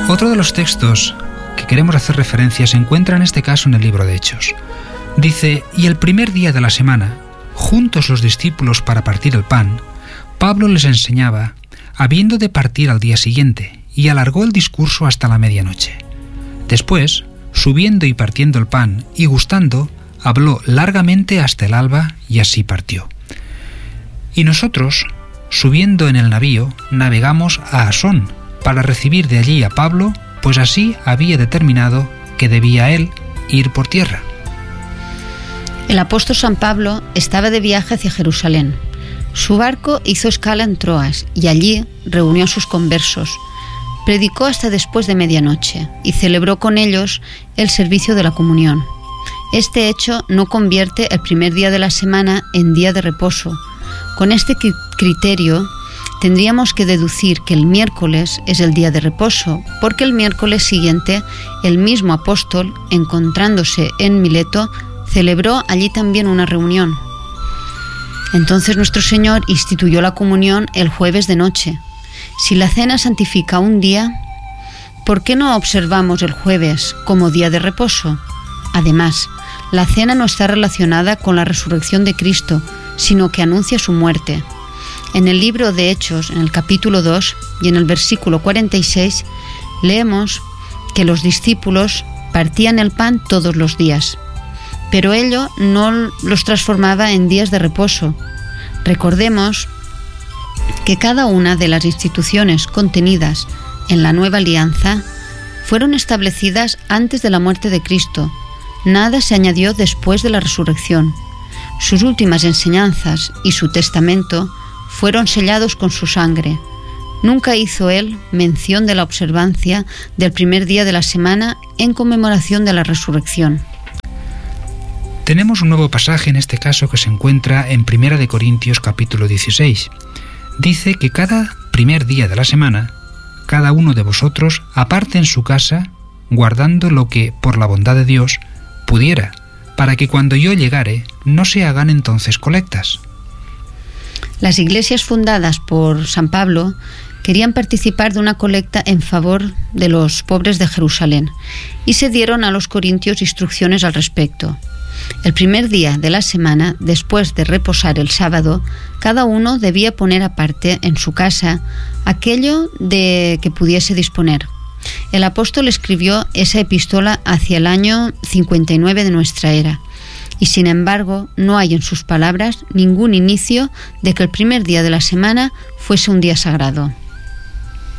Otro de los textos que queremos hacer referencia se encuentra en este caso en el libro de Hechos. Dice: y el primer día de la semana, juntos los discípulos para partir el pan, Pablo les enseñaba, habiendo de partir al día siguiente, y alargó el discurso hasta la medianoche. Después, subiendo y partiendo el pan y gustando, habló largamente hasta el alba y así partió. Y nosotros, subiendo en el navío, navegamos a Asón para recibir de allí a Pablo, pues así había determinado que debía él ir por tierra. El apóstol San Pablo estaba de viaje hacia Jerusalén. Su barco hizo escala en Troas y allí reunió a sus conversos. Predicó hasta después de medianoche y celebró con ellos el servicio de la comunión. Este hecho no convierte el primer día de la semana en día de reposo. Con este criterio tendríamos que deducir que el miércoles es el día de reposo, porque el miércoles siguiente el mismo apóstol, encontrándose en Mileto, celebró allí también una reunión. Entonces nuestro Señor instituyó la comunión el jueves de noche. Si la cena santifica un día, ¿por qué no observamos el jueves como día de reposo? Además, la cena no está relacionada con la resurrección de Cristo, sino que anuncia su muerte. En el libro de Hechos, en el capítulo 2 y en el versículo 46, leemos que los discípulos partían el pan todos los días, pero ello no los transformaba en días de reposo. Recordemos que cada una de las instituciones contenidas en la Nueva Alianza fueron establecidas antes de la muerte de Cristo. Nada se añadió después de la resurrección. Sus últimas enseñanzas y su testamento fueron sellados con su sangre. Nunca hizo él mención de la observancia del primer día de la semana en conmemoración de la resurrección. Tenemos un nuevo pasaje en este caso que se encuentra en 1 de Corintios capítulo 16. Dice que cada primer día de la semana, cada uno de vosotros aparte en su casa, guardando lo que, por la bondad de Dios, pudiera, para que cuando yo llegare no se hagan entonces colectas. Las iglesias fundadas por San Pablo querían participar de una colecta en favor de los pobres de Jerusalén y se dieron a los corintios instrucciones al respecto. El primer día de la semana, después de reposar el sábado, cada uno debía poner aparte en su casa aquello de que pudiese disponer. El apóstol escribió esa epístola hacia el año 59 de nuestra era, y sin embargo no hay en sus palabras ningún inicio de que el primer día de la semana fuese un día sagrado.